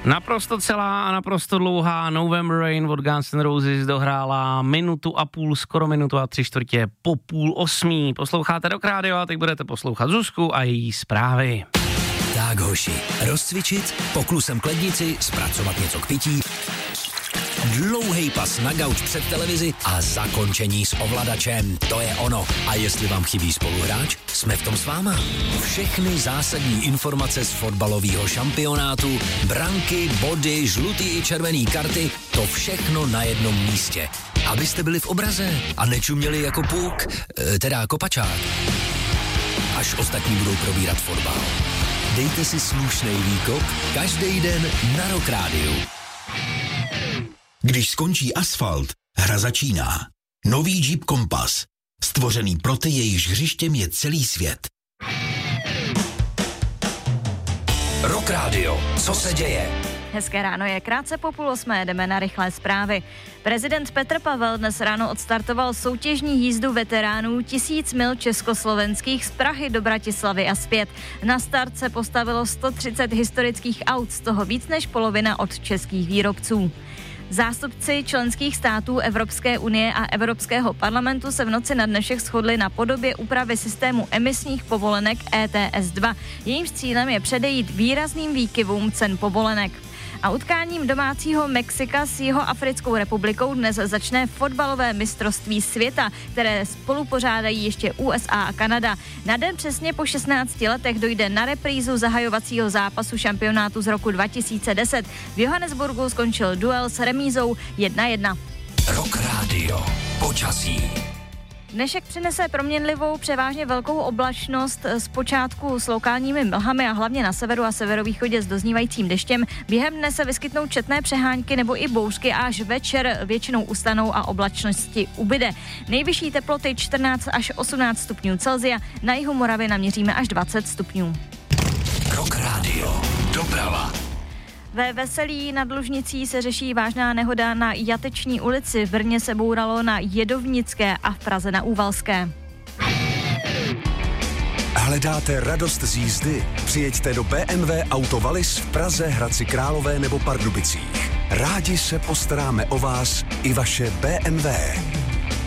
Naprosto celá a naprosto dlouhá November Rain od Guns N' Roses dohrála minutu a půl, skoro minutu a 3/4 po 7:30. Posloucháte Rock Radio a teď budete poslouchat Zuzku a její zprávy. Tak hoši, rozcvičit, poklusem k lednici, zpracovat něco k pití, dlouhej pas na gauč před televizi a zakončení s ovladačem. To je ono. A jestli vám chybí spoluhráč, jsme v tom s váma. Všechny zásadní informace z fotbalového šampionátu, branky, body, žlutý i červený karty, to všechno na jednom místě. Abyste byli v obraze a nečuměli jako puk, teda kopačák. Až ostatní budou probírat fotbal. Dejte si slušnej výkop každý den na Rock Rádiu. Když skončí asfalt, hra začíná. Nový Jeep Compass. Stvořený pro ty, jejichž hřištěm je celý svět. Rock Radio. Co se děje? Hezké ráno je, krátce po 7:30, jdeme na rychlé zprávy. Prezident Petr Pavel dnes ráno odstartoval soutěžní jízdu veteránů 1000 mil československých z Prahy do Bratislavy a zpět. Na start se postavilo 130 historických aut, z toho víc než polovina od českých výrobců. Zástupci členských států Evropské unie a Evropského parlamentu se v noci na dnešek shodli na podobě úpravy systému emisních povolenek ETS 2. Jejímž cílem je předejít výrazným výkyvům cen povolenek. A utkáním domácího Mexika s Jihoafrickou republikou dnes začne fotbalové mistrovství světa, které spolupořádají ještě USA a Kanada. Na den přesně po 16 letech dojde na reprízu zahajovacího zápasu šampionátu z roku 2010. V Johannesburgu skončil duel s remízou 1-1. Rock Radio. Počasí. Dnešek přinese proměnlivou, převážně velkou oblačnost, zpočátku s lokálními mlhami a hlavně na severu a severovýchodě s doznívajícím deštěm. Během dne se vyskytnou četné přehánky nebo i bouřky a až večer většinou ustanou a oblačnosti ubyde. Nejvyšší teploty 14 až 18 stupňů Celsia, na jihu Moravy naměříme až 20 stupňů. Rock Radio. Doprava. Ve Veselí nad Lužnicí se řeší vážná nehoda na Jateční ulici. V Brně se bouralo na Jedovnické a v Praze na Úvalské. Hledáte radost z jízdy? Přijeďte do BMW Auto Wallis v Praze, Hradci Králové nebo Pardubicích. Rádi se postaráme o vás i vaše BMW.